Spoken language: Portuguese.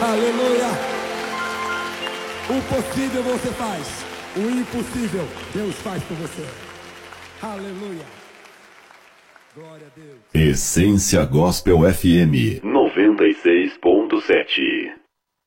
Aleluia. O possível você faz, o impossível Deus faz por você. Aleluia. Glória a Deus. Essência Gospel FM 96.7.